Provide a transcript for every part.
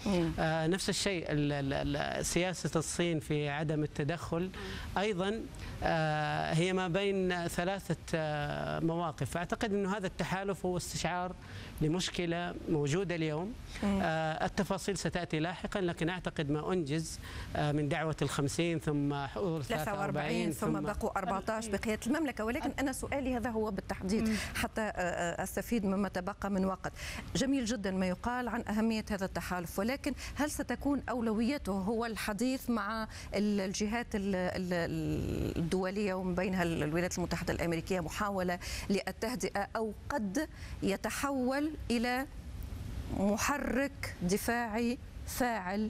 نفس الشيء سياسة الصين في عدم التدخل أيضا هي ما بين ثلاثة مواقف. فأعتقد أن هذا التحالف هو استشعار لمشكلة موجودة اليوم. التفاصيل ستأتي لاحقا، لكن أعتقد ما أنجز من دعوة ال50 ثم حضور 43 ثم بقوا 14 بقية المملكة. ولكن أنا سؤالي هذا هو بالتحديد حتى أستفيد مما تبقى من وقت. جميل جدا ما يقال عن أهمية هذا التحالف، ولكن هل ستكون أولويته هو الحديث مع الجهات الدولية ومن بينها الولايات المتحدة الأمريكية محاولة للتهدئة، أو قد يتحول إلى محرك دفاعي فاعل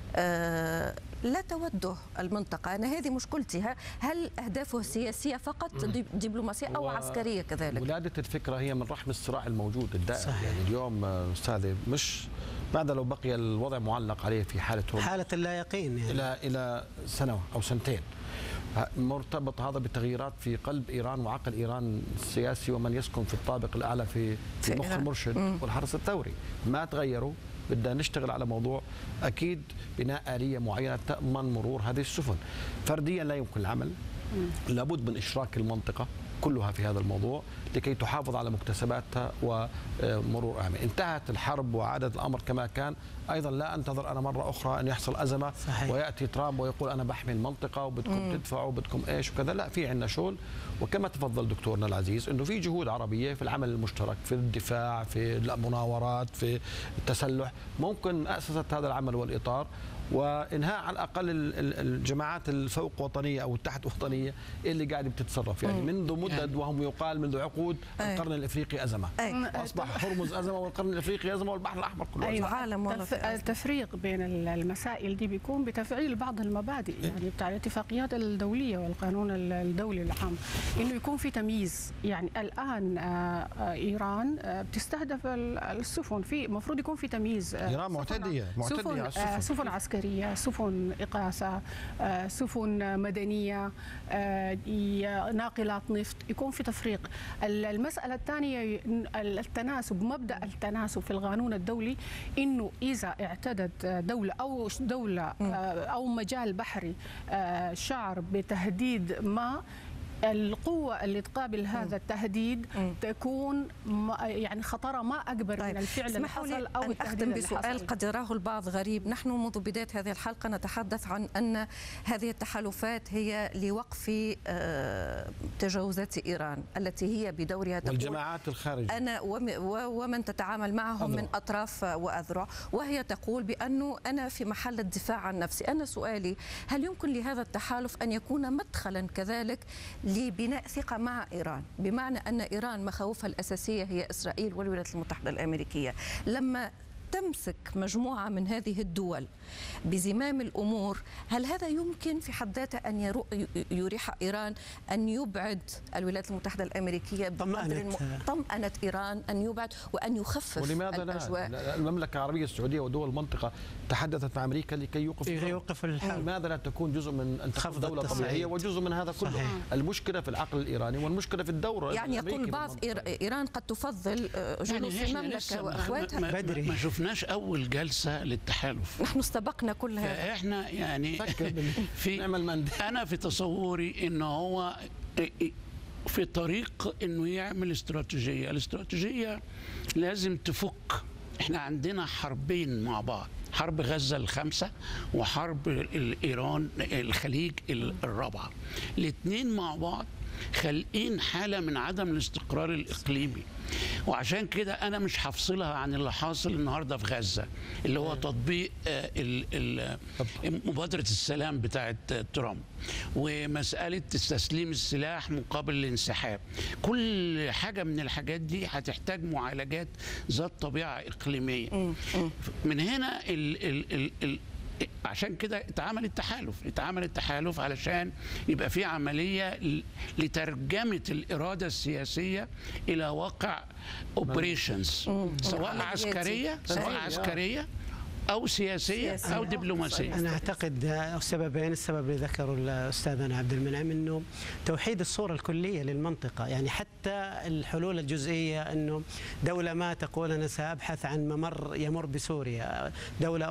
لا توده المنطقة؟ أنا هذه مشكلتي. هل أهدافه سياسية فقط دبلوماسية أو عسكرية كذلك؟ ولادة الفكرة هي من رحم الصراع الموجود الدائم. يعني اليوم أستاذي مش ماذا لو بقي الوضع معلق عليه في حالة اللا يقين يعني إلى سنة أو سنتين، مرتبط هذا بالتغييرات في قلب إيران وعقل إيران السياسي ومن يسكن في الطابق الأعلى في مخ المرشد والحرس الثوري. ما تغيروا، بدنا نشتغل على موضوع أكيد بناء آلية معينة تأمن مرور هذه السفن. فرديا لا يمكن العمل، لابد من إشراك المنطقة كلها في هذا الموضوع لكي تحافظ على مكتسباتها ومرور آمن. انتهت الحرب وعادت الأمر كما كان، أيضا لا أنتظر أنا مرة أخرى أن يحصل أزمة ويأتي ترامب ويقول أنا بحمي المنطقة وبدكم تدفعوا وبدكم إيش وكذا. لا، في عندنا شغل، وكما تفضل دكتورنا العزيز أنه في جهود عربية في العمل المشترك في الدفاع، في المناورات، في التسلح. ممكن أسست هذا العمل والإطار وإنهاء على الأقل الجماعات الفوق وطنية أو التحت وطنية اللي قاعدة بتتصرف. يعني منذ مدة وهم يقال منذ عقود القرن الإفريقي أزمة، أصبح هرمز أزمة والقرن الإفريقي أزمة والبحر الأحمر كله أزمة. أيوة. التفريق بين المسائل دي بيكون بتفعيل بعض المبادئ يعني بتاع الاتفاقيات الدولية والقانون الدولي العام، إنه يكون في تمييز. يعني الآن إيران بتستهدف السفن، في المفروض يكون في تمييز. إيران معتدية على السفن، سفن عسكرية، سفن إقاسة، سفن مدنية، ناقلات نفط، يكون في تفريق. المسألة الثانية التناسب، مبدأ التناسب في القانون الدولي، إنه إذا اعتدت دولة أو مجال بحري شعر بتهديد ما، القوة اللي تقابل هذا التهديد تكون يعني خطرها ما أكبر من الفعل اللي حصل أو التهديد. أختم بسؤال قد يراه البعض غريب. نحن منذ بداية هذه الحلقة نتحدث عن أن هذه التحالفات هي لوقف تجاوزات إيران التي هي بدورها تقول والجماعات الخارجية أنا ومن تتعامل معهم من أطراف وأذرع، وهي تقول بأنه أنا في محل الدفاع عن نفسي. أنا سؤالي، هل يمكن لهذا التحالف أن يكون مدخلا كذلك لبناء ثقة مع إيران، بمعنى أن إيران مخاوفها الأساسية هي إسرائيل والولايات المتحدة الأمريكية؟ لما تمسك مجموعة من هذه الدول بزمام الأمور، هل هذا يمكن في حد ذاته أن يريح إيران أن يبعد الولايات المتحدة الأمريكية طمأنة إيران أن يبعد وأن يخفف ولماذا الأجواء؟ لا؟ المملكة العربية السعودية ودول المنطقة تحدثت مع أمريكا لكي يوقف الحرب. لماذا لا تكون جزء من أن تكون دولة طبيعية وجزء من هذا كله؟ المشكلة في العقل الإيراني والمشكلة في الدورة. يعني يقول البعض إيران قد تفضل جنوب المملكة وأخواتها. بدري ما شفناش أول جلسة للتحالف، نحن استبقنا كل هذا. احنا يعني أنا في تصوري إنه هو في طريق إنه يعمل استراتيجية. الاستراتيجية لازم تفك. احنا عندنا حربين مع بعض، حرب غزة الخامسة وحرب إيران الخليج الرابعة. الاثنين مع بعض خالقين حالة من عدم الاستقرار الإقليمي، وعشان كده أنا مش هفصلها عن اللي حاصل النهاردة في غزة، اللي هو تطبيق مبادرة السلام بتاعت ترامب ومسألة تسليم السلاح مقابل الانسحاب. كل حاجة من الحاجات دي هتحتاج معالجات ذات طبيعة إقليمية. من هنا عشان كده اتعمل التحالف علشان يبقى في عملية لترجمة الإرادة السياسية إلى واقع اوبريشنز، سواء عسكرية أو سياسية أو دبلوماسية. أنا أعتقد سببين. السبب اللي ذكره الأستاذ عبد المنعم أنه توحيد الصورة الكلية للمنطقة. يعني حتى الحلول الجزئية أنه دولة ما تقول أنا سأبحث عن ممر يمر بسوريا، دولة